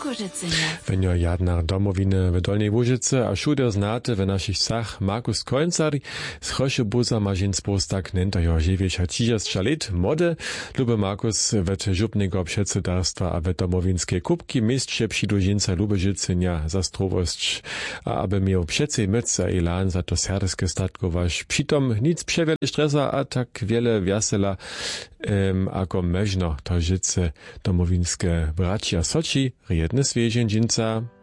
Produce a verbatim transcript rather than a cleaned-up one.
Łukożycynie. Wenio jadna domowiny w Dolnej Łużyce, a szuder znate w naszych sach Markus Końcar z Choszebuza ma żin spostak nętajo żiewiecza trzydzieści lat mody. Lube Markus wet żupnego przedsiędarstwa a wet domowinskie kubki mistrze przydłużinca Lubeżycynia za strowość, a aby miał przecie myc a elan za to serskie statkoważ. Přitom nic przewiele stresa, a tak wiele wiasela um, ako mežno to życe domowinskie bracia Soci, riedne zwierzędzinca.